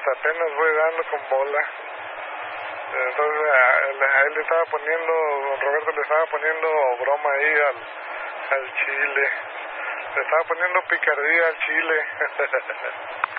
apenas voy dando con bola. Entonces a él le estaba poniendo, don Roberto le estaba poniendo broma ahí al chile. Le estaba poniendo picardía al chile.